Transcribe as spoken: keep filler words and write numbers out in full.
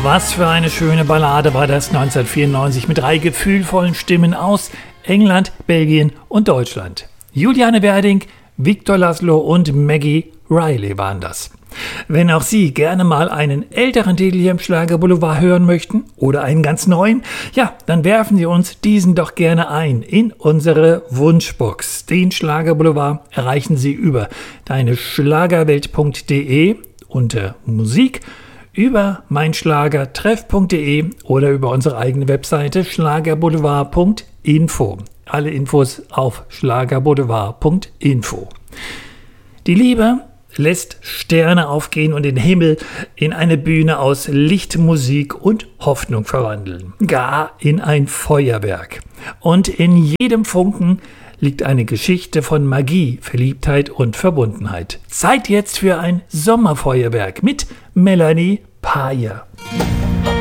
Was für eine schöne Ballade war das neunzehnhundertvierundneunzig mit drei gefühlvollen Stimmen aus England, Belgien und Deutschland. Juliane Werding, Victor Laszlo und Maggie Riley waren das. Wenn auch Sie gerne mal einen älteren Titel hier im Schlager Boulevard hören möchten oder einen ganz neuen, ja, dann werfen Sie uns diesen doch gerne ein in unsere Wunschbox. Den Schlager Boulevard erreichen Sie über deineschlagerwelt punkt de unter Musik, über meinschlagertreff punkt de oder über unsere eigene Webseite schlagerboulevard punkt info. Alle Infos auf schlagerboulevard punkt info. Die Liebe lässt Sterne aufgehen und den Himmel in eine Bühne aus Licht, Musik und Hoffnung verwandeln. Gar in ein Feuerwerk. Und in jedem Funken liegt eine Geschichte von Magie, Verliebtheit und Verbundenheit. Zeit jetzt für ein Sommerfeuerwerk mit Melanie Payer.